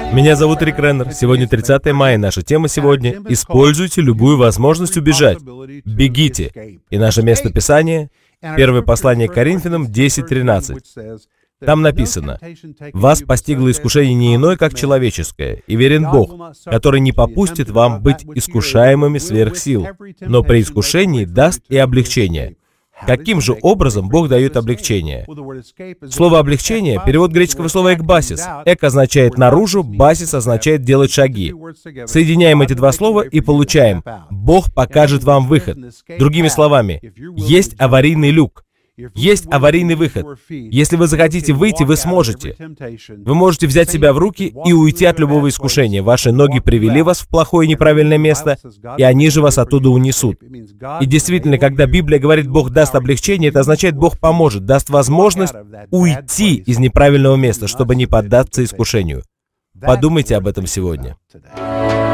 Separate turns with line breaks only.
Меня зовут Рик Реннер. Сегодня 30 мая. Наша тема сегодня — «Используйте любую возможность убежать». Бегите. И наше место Писания — первое послание к Коринфянам 10:13. Там написано: «Вас постигло искушение не иное, как человеческое, и верен Бог, который не попустит вам быть искушаемыми сверх сил, но при искушении даст и облегчение». Каким же образом Бог дает облегчение? Слово «облегчение» — перевод греческого слова «экбасис». «Эк» означает «наружу», «басис» означает «делать шаги». Соединяем эти два слова и получаем: Бог покажет вам выход. Другими словами, есть аварийный люк. Есть аварийный выход. Если вы захотите выйти, вы сможете. Вы можете взять себя в руки и уйти от любого искушения. Ваши ноги привели вас в плохое и неправильное место, и они же вас оттуда унесут. И действительно, когда Библия говорит «Бог даст облегчение», это означает «Бог поможет», даст возможность уйти из неправильного места, чтобы не поддаться искушению. Подумайте об этом сегодня.